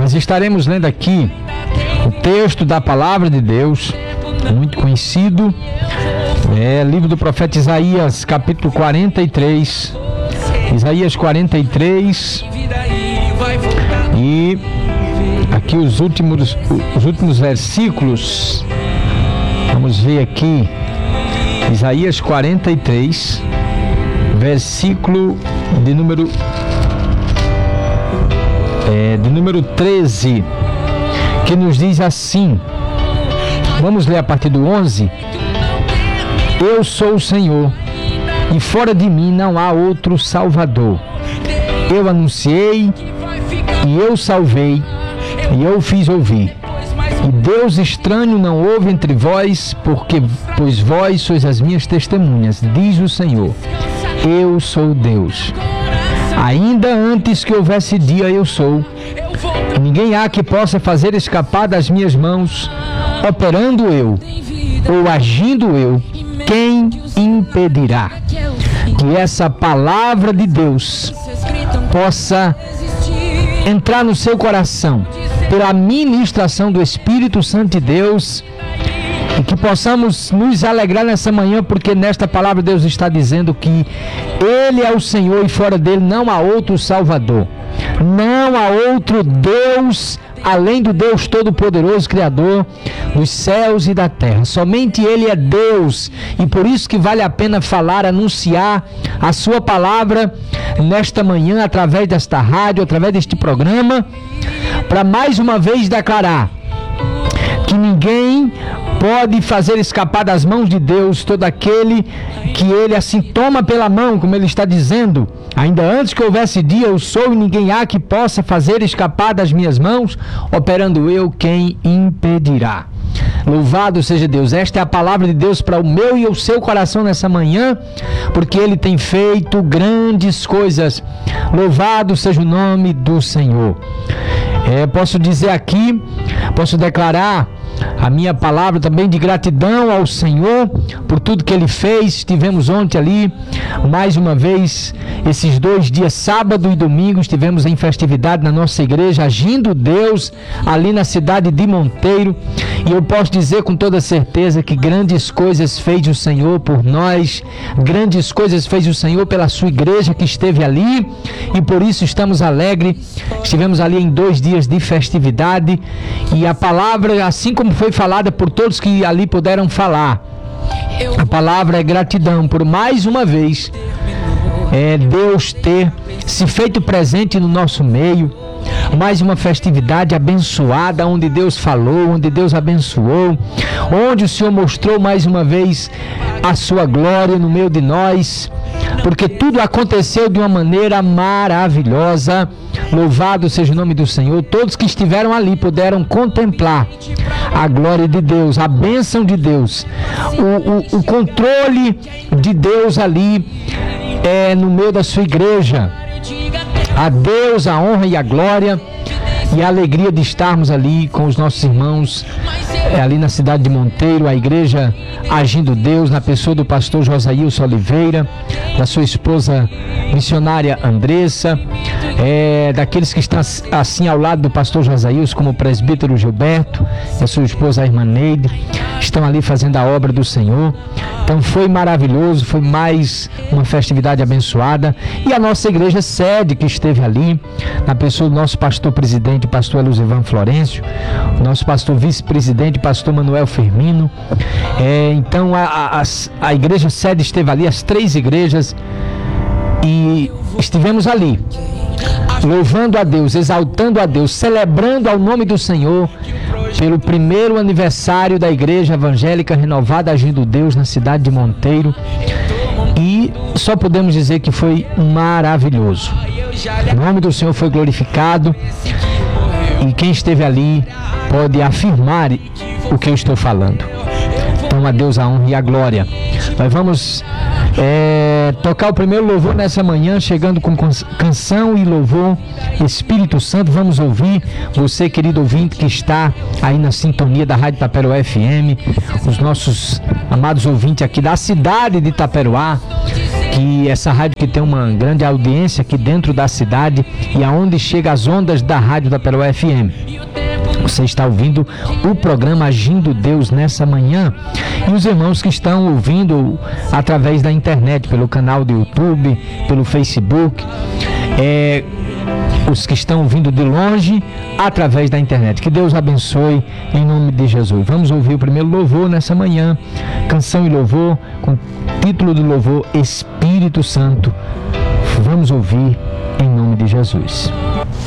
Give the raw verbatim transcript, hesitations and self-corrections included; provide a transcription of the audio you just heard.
Nós estaremos lendo aqui o texto da Palavra de Deus, muito conhecido, é livro do profeta Isaías, capítulo quarenta e três. Isaías quarenta e três. E aqui os últimos, os últimos versículos. Vamos ver aqui. Isaías quarenta e três, versículo de número é, de número treze, que nos diz assim. Vamos ler a partir do onze. Eu sou o Senhor, e fora de mim não há outro Salvador. Eu anunciei, e eu salvei, e eu fiz ouvir. E Deus estranho não houve entre vós, porque pois vós sois as minhas testemunhas, diz o Senhor. Eu sou Deus. Ainda antes que houvesse dia, eu sou. Ninguém há que possa fazer escapar das minhas mãos. Operando eu, ou agindo eu, quem impedirá? Que essa palavra de Deus possa entrar no seu coração pela ministração do Espírito Santo de Deus, e que possamos nos alegrar nessa manhã, porque nesta palavra Deus está dizendo que Ele é o Senhor e fora dele não há outro Salvador, não há outro Deus além do Deus Todo-Poderoso, Criador dos céus e da terra. Somente Ele é Deus, e por isso que vale a pena falar, anunciar a sua palavra nesta manhã, através desta rádio, através deste programa, para mais uma vez declarar que ninguém pode fazer escapar das mãos de Deus todo aquele que Ele assim toma pela mão, como Ele está dizendo. Ainda antes que houvesse dia, eu sou, e ninguém há que possa fazer escapar das minhas mãos. Operando eu, quem impedirá? Louvado seja Deus. Esta é a palavra de Deus para o meu e o seu coração nessa manhã, porque Ele tem feito grandes coisas. Louvado seja o nome do Senhor. É, posso dizer aqui, posso declarar a minha palavra também de gratidão ao Senhor por tudo que Ele fez. Estivemos ontem ali, mais uma vez, esses dois dias, sábado e domingo, estivemos em festividade na nossa igreja, agindo Deus ali na cidade de Monteiro, e eu posso dizer com toda certeza que grandes coisas fez o Senhor por nós, grandes coisas fez o Senhor pela sua igreja que esteve ali, e por isso estamos alegres. Estivemos ali em dois dias de festividade, e a palavra, assim como foi falada por todos que ali puderam falar, a palavra é gratidão por mais uma vez é Deus ter se feito presente no nosso meio. Mais uma festividade abençoada, onde Deus falou, onde Deus abençoou, onde o Senhor mostrou mais uma vez a sua glória no meio de nós, porque tudo aconteceu de uma maneira maravilhosa. Louvado seja o nome do Senhor. Todos que estiveram ali puderam contemplar a glória de Deus, a bênção de Deus, o, o, o controle de Deus ali é, no meio da sua igreja. A Deus a honra e a glória e a alegria de estarmos ali com os nossos irmãos é, ali na cidade de Monteiro, a igreja agindo Deus na pessoa do pastor Josailson Oliveira, da sua esposa missionária Andressa, é, daqueles que estão assim ao lado do pastor Josailson, como o presbítero Gilberto e a sua esposa a irmã Neide, estão ali fazendo a obra do Senhor. Então foi maravilhoso, foi mais uma festividade abençoada. E a nossa igreja sede que esteve ali, na pessoa do nosso pastor presidente, pastor Elusivan Florencio, o nosso pastor vice-presidente, pastor Manuel Firmino. É, então a, a, a igreja sede esteve ali, as três igrejas, e estivemos ali, louvando a Deus, exaltando a Deus, celebrando ao nome do Senhor, pelo primeiro aniversário da Igreja Evangélica Renovada Agindo Deus na cidade de Monteiro, e só podemos dizer que foi maravilhoso. O nome do Senhor foi glorificado, e quem esteve ali pode afirmar o que eu estou falando. Então a Deus a honra e a glória. Nós vamos é, tocar o primeiro louvor nessa manhã, chegando com canção e louvor Espírito Santo. Vamos ouvir você, querido ouvinte, que está aí na sintonia da Rádio Itaperuá F M, os nossos amados ouvintes aqui da cidade de Itaperuá, que essa rádio que tem uma grande audiência aqui dentro da cidade e aonde chega as ondas da rádio da Peroá F M. Você está ouvindo o programa Agindo Deus nessa manhã, e os irmãos que estão ouvindo através da internet, pelo canal do YouTube, pelo Facebook, é, os que estão ouvindo de longe através da internet. Que Deus abençoe em nome de Jesus. Vamos ouvir o primeiro louvor nessa manhã, canção e louvor com título do louvor Espírito Santo. Vamos ouvir em nome de Jesus.